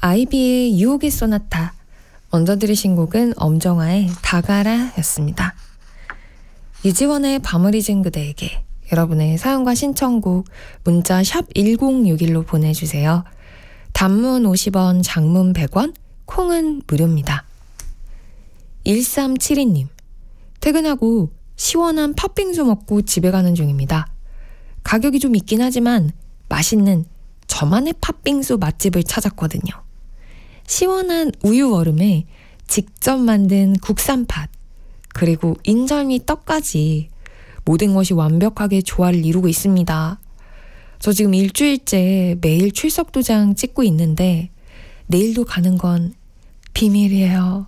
아이비의 유혹의 소나타, 먼저 들으신 곡은 엄정화의 다가라 였습니다. 이지원의 밤을 잊은 그대에게, 여러분의 사연과 신청곡 문자 샵 1061로 보내주세요. 단문 50원, 장문 100원, 콩은 무료입니다. 1372님, 퇴근하고 시원한 팥빙수 먹고 집에 가는 중입니다. 가격이 좀 있긴 하지만 맛있는 저만의 팥빙수 맛집을 찾았거든요. 시원한 우유 얼음에 직접 만든 국산팥, 그리고 인절미 떡까지 모든 것이 완벽하게 조화를 이루고 있습니다. 저 지금 일주일째 매일 출석 도장 찍고 있는데 내일도 가는 건 비밀이에요.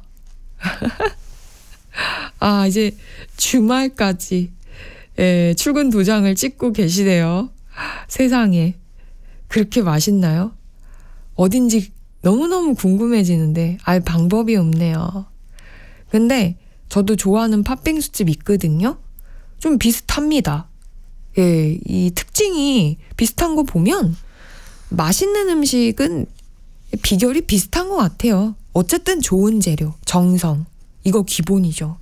아, 이제 주말까지 출근 도장을 찍고 계시네요. 세상에. 그렇게 맛있나요? 어딘지 너무너무 궁금해지는데 알 방법이 없네요. 근데 저도 좋아하는 팥빙수집 있거든요. 좀 비슷합니다. 예, 이 특징이 비슷한 거 보면 맛있는 음식은 비결이 비슷한 것 같아요. 어쨌든 좋은 재료, 정성, 이거 기본이죠.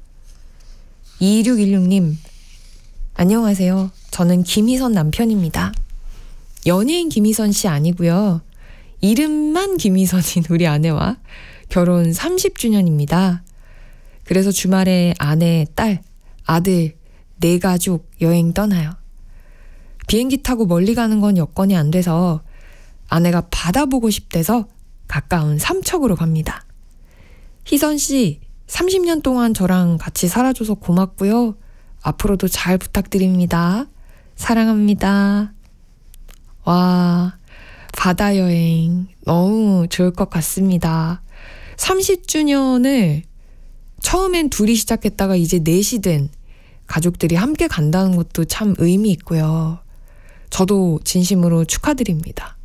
2616님, 안녕하세요. 저는 김희선 남편입니다. 연예인 김희선 씨 아니고요. 이름만 김희선인 우리 아내와 결혼 30주년입니다. 그래서 주말에 아내, 딸, 아들, 4가족 여행 떠나요. 비행기 타고 멀리 가는 건 여건이 안 돼서 아내가 바다 보고 싶대서 가까운 삼척으로 갑니다. 희선 씨, 30년 동안 저랑 같이 살아줘서 고맙고요. 앞으로도 잘 부탁드립니다. 사랑합니다. 와, 바다 여행 너무 좋을 것 같습니다. 30주년을 처음엔 둘이 시작했다가 이제 넷이 된 가족들이 함께 간다는 것도 참 의미 있고요. 저도 진심으로 축하드립니다.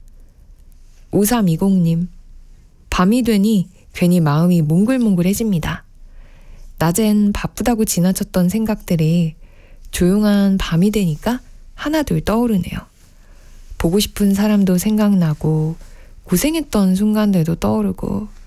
5320님, 밤이 되니 괜히 마음이 몽글몽글해집니다. 낮엔 바쁘다고 지나쳤던 생각들이 조용한 밤이 되니까 하나둘 떠오르네요. 보고 싶은 사람도 생각나고 고생했던 순간들도 떠오르고